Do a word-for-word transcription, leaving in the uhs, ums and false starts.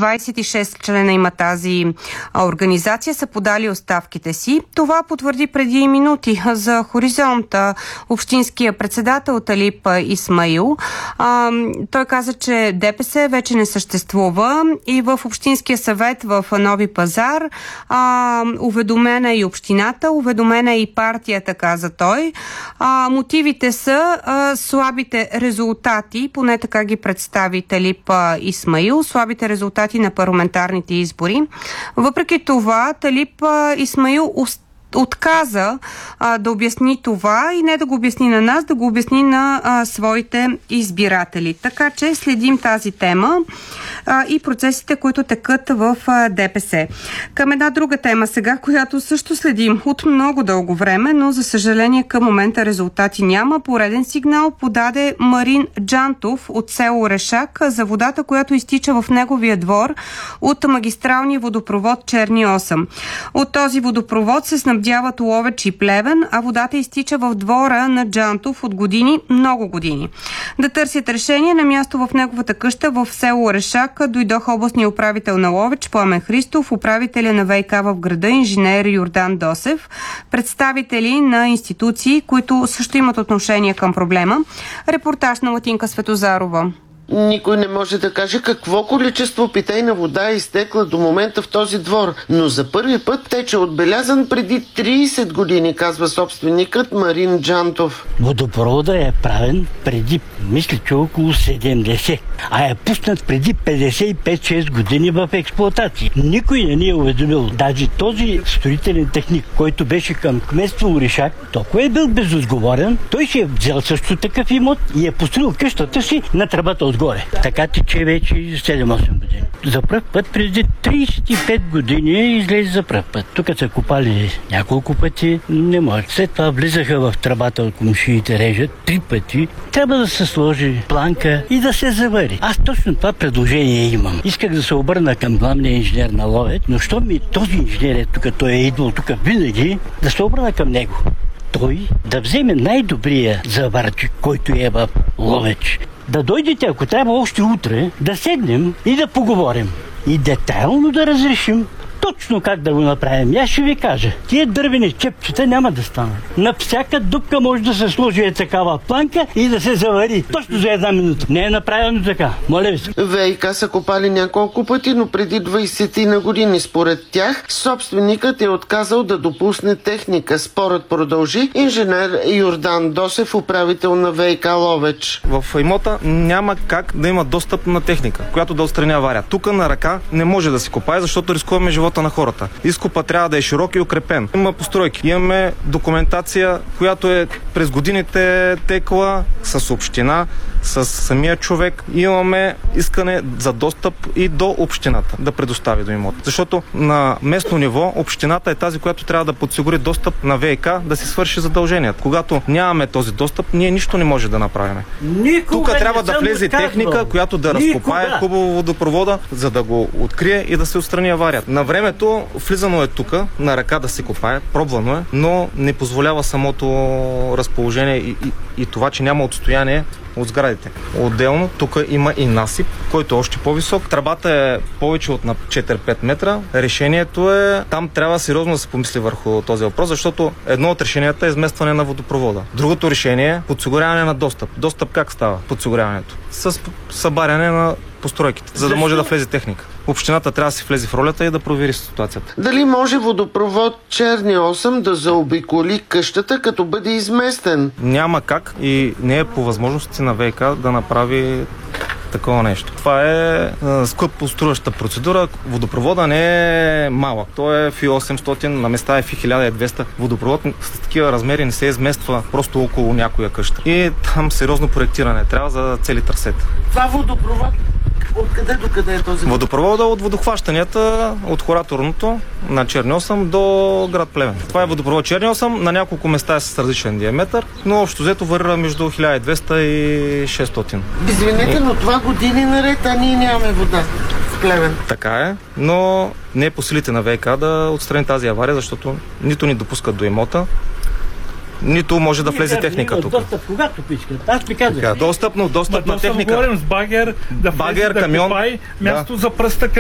двадесет и шест члена има тази организация, са подали оставките си. Това потвърди преди минути за Хоризонта общинския председател Талип Исмаил. А, той каза, че ДПС вече не съществува и в Общинския съвет в Нови пазар а, уведомена е и общината, уведомена е и партията, каза той. А, мотивите са а, слабите резултати, поне така ги представи Талип Исмаил, слабите резултати на парламентарните избори. Въпреки това, Талип Исмаил отказа а, да обясни това и не да го обясни на нас, да го обясни на а, своите избиратели. Така че следим тази тема а, и процесите, които текат в а, ДПС. Към една друга тема сега, която също следим от много дълго време, но за съжаление към момента резултати няма. Пореден сигнал подаде Марин Джантов от село Решак за водата, която изтича в неговия двор от магистралния водопровод Черни осем. От този водопровод се снабдяват Ловеч и Плевен, а водата изтича в двора на Джантов от години, много години. Да търсят решение на място в неговата къща в село Решак дойдоха областния управител на Ловеч Пламен Христов, управителя на ВиК в града инженер Йордан Досев, представители на институции, които също имат отношение към проблема. Репортаж на Латинка Светозарова. Никой не може да каже какво количество питейна вода е изтекла до момента в този двор, но за първи път тече отбелязан преди тридесет години, казва собственикът Марин Джантов. Водопровода е правен преди, мисля, че около седемдесет, а е пуснат преди петдесет и пет шест години в експлоатация. Никой не ни е уведомил. Даже този строителен техник, който беше към кметство Орешак, толкова е бил безотговорен, той ще е взел също такъв имот и е построил къщата си на тръбата отгоре. Така тече вече седем-осем години. За пръв път преди тридесет и пет години излезе за пръв път. Тук са копали няколко пъти, не може. След това влизаха в тръбата от комшиите, режат три пъти. Трябва да се сложи планка и да се завари. Аз точно това предложение имам. Исках да се обърна към главния инженер на Ловеч, но що ми този инженер е тук, той е идвал тук винаги, да се обърна към него. Той да вземе най-добрия заварчик, който е в Ловеч. Да дойдете, ако трябва още утре, да седнем и да поговорим. И детайлно да разрешим точно как да го направим. Аз ще ви кажа, тия дървени чепчета няма да станат. На всяка дупка може да се сложи е такава планка и да се завари. Точно за една минута. Не е направено така. Моля ви се. ВиК са копали няколко пъти, но преди двадесет на години. Според тях, собственикът е отказал да допусне техника. Спорът продължи инженер Йордан Досев, управител на ВиК Ловеч. В имота няма как да има достъп на техника, която да отстраня авария. Тук на ръка не може да се копае, защото рискуваме живота на хората. Изкопа трябва да е широк и укрепен. Има постройки. Имаме документация, която е през годините текла с община, с самия човек. Имаме искане за достъп и до общината да предостави до имота. Защото на местно ниво общината е тази, която трябва да подсигури достъп на ВиК да си свърши задълженията. Когато нямаме този достъп, ние нищо не може да направим. Тук трябва да влезе техника, която да Никога. разкопае хубаво водопровода, за да го открие и да се отстрани аварията. На времето влизано е тук, на ръка да се копае, пробвано е, но не позволява самото разположение и, и, и това, че няма отстояние от сградите. Отделно тук има и насип, който е още по-висок. Тръбата е повече от на четири-пет метра. Решението е, там трябва сериозно да се помисли върху този въпрос, защото едно от решенията е изместване на водопровода. Другото решение е подсигуряване на достъп. Достъп как става подсигуряването? С събаряне на постройките, за да може да влезе техника. Общината трябва да си влезе в ролята и да провери ситуацията. Дали може водопровод Черни осем да заобиколи къщата, като бъде изместен? Няма как и не е по възможности на ВиК да направи такова нещо. Това е скъпо струваща процедура. Водопровода не е малък. Той е Ф осемстотин, на места е Ф хиляда и двеста. Водопровод с такива размери не се измества просто около някоя къща. И там сериозно проектиране трябва за цели трасета. Това водопровод откъде до къде е този? Водопровода от водохващанията от хораторното на Черни осем до град Плевен. Това е водопровод Черни осем, на няколко места е с различен диаметър, но общо взето варира между хиляда и двеста и шестстотин. Извинете, но това години наред, а ние нямаме вода в Плевен. Така е, но не е по силите на ВиК да отстрани тази авария, защото нито ни допускат до имота, нито може да влезе техника тук. Достъп, когато пичкат. Аз ми казах. Достъпно, достъпна техника. Да говорим с багер, да багер, влезе, камион, да копай, място да. за пръста.